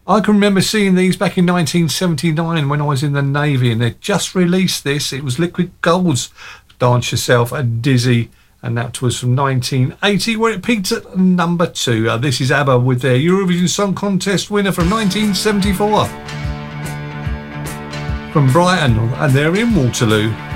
I can remember seeing these back in 1979 when I was in the Navy, and they just released this. It was Liquid Gold's Dance Yourself and Dizzy, and that was from 1980, where it peaked at number 2. This is ABBA with their Eurovision Song Contest winner from 1974. From Brighton, and they're in Waterloo.